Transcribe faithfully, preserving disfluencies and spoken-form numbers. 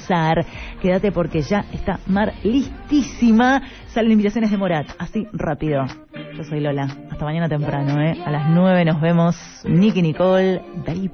gozar. Quédate porque ya está Mar listísima. Salen invitaciones de Morat, así rápido. Yo soy Lola. Hasta mañana temprano, ¿eh? A las nueve nos vemos. Nicky Nicole, baby.